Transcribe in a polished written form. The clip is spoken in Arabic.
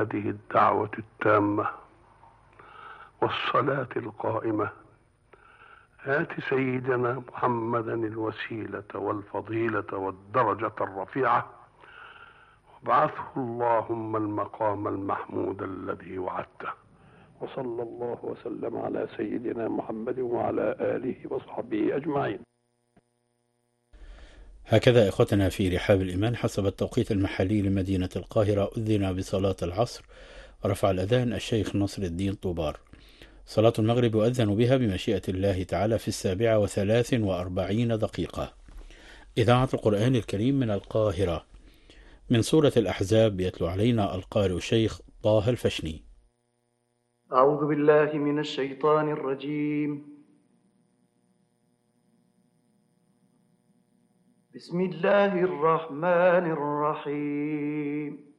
هذه الدعوة التامة والصلاة القائمة آت سيدنا محمدا الوسيلة والفضيلة والدرجة الرفيعة وابعثه اللهم المقام المحمود الذي وعدته. وصلى الله وسلم على سيدنا محمد وعلى آله وصحبه أجمعين. هكذا إخوتنا في رحاب الإيمان حسب التوقيت المحلي لمدينة القاهرة أذن بصلاة العصر، رفع الأذان الشيخ نصر الدين طوبار. صلاة المغرب يؤذن بها بمشيئة الله تعالى في 7:43. إذاعة القرآن الكريم من القاهرة. من سورة الأحزاب يتلو علينا القارئ الشيخ طه الفشني. أعوذ بالله من الشيطان الرجيم. بسم الله الرحمن الرحيم.